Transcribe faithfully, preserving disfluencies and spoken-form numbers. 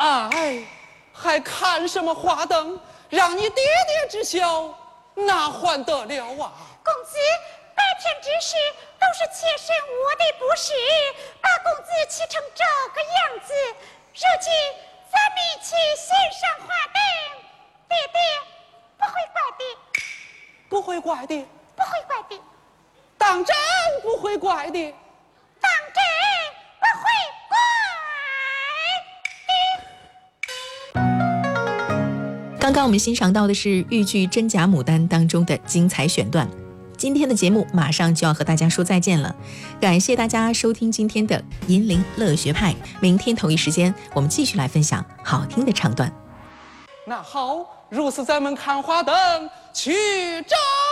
哎，还看什么花灯？让你爹爹知晓，哪还得了啊？ 公子白天之事都是妾身我的不是，把公子气成这个样子，如今咱们一起献上花灯，爹爹不会怪的， 不会怪的， 不会怪的， 当真不会怪的， 当真不会怪的。 刚刚我们欣赏到的是豫剧《真假牡丹》当中的精彩选段。今天的节目马上就要和大家说再见了，感谢大家收听今天的银铃乐学派。明天同一时间，我们继续来分享好听的唱段。 那好，如此咱们看花灯去找。